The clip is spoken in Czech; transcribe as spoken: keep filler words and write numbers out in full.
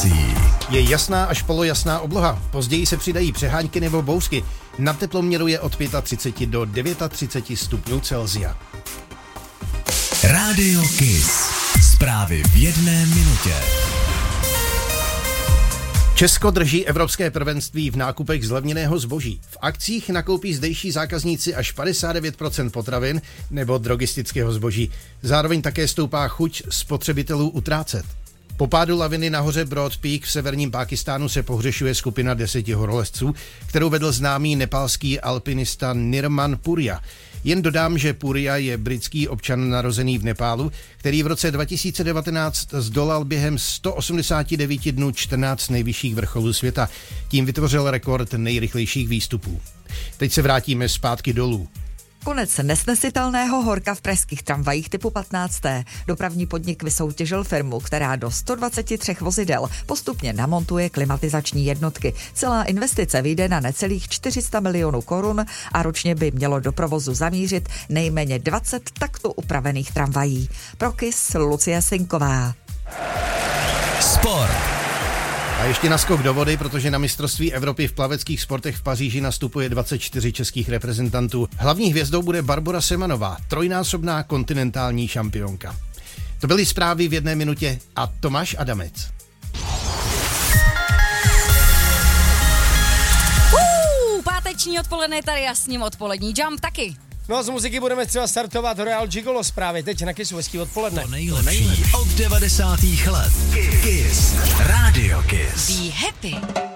počasí. Je jasná až polojasná obloha. Později se přidají přehánky nebo bouřky. Na teploměru je od třicet pět do třicet devět stupňů Celsia. Rádio Kiss. Zprávy v jedné minutě. Česko drží evropské prvenství v nákupech zlevněného zboží. V akcích nakoupí zdejší zákazníci až padesát devět procent potravin nebo drogistického zboží. Zároveň také stoupá chuť spotřebitelů utrácet. Po pádu laviny na hoře Broad Peak v severním Pákistánu se pohřešuje skupina deseti horolezců, kterou vedl známý nepálský alpinista Nirman Purja. Jen dodám, že Purja je britský občan narozený v Nepálu, který v roce dva tisíce devatenáct zdolal během sto osmdesát devět dnů čtrnáct nejvyšších vrcholů světa. Tím vytvořil rekord nejrychlejších výstupů. Teď se vrátíme zpátky dolů. Konec nesnesitelného horka v pražských tramvajích typu patnáct. Dopravní podnik vysoutěžil firmu, která do sto dvacet tři vozidel postupně namontuje klimatizační jednotky. Celá investice vyjde na necelých čtyři sta milionů korun a ročně by mělo do provozu zamířit nejméně dvacet takto upravených tramvají. Pro Kiss Lucie Sinková. Sport. A ještě naskok do vody, protože na mistrovství Evropy v plaveckých sportech v Paříži nastupuje dvacet čtyři českých reprezentantů. Hlavní hvězdou bude Barbora Semanová, trojnásobná kontinentální šampionka. To byly zprávy v jedné minutě a Tomáš Adamec. Uh, páteční odpoledne je tady a s ním odpolední Jump taky. No a z muziky budeme třeba startovat Royal Gigolo zprávy. Teď na Kissu hezký odpoledne. To nejlepší od devadesátých let. Kiss. Radio Kiss. Be happy.